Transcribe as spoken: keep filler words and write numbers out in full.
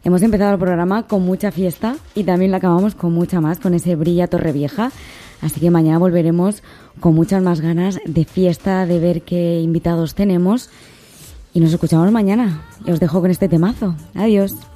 Hemos empezado el programa con mucha fiesta y también lo acabamos con mucha más, con ese Brilla Torrevieja. Así que mañana volveremos con muchas más ganas de fiesta, de ver qué invitados tenemos. Y nos escuchamos mañana. Y os dejo con este temazo. Adiós.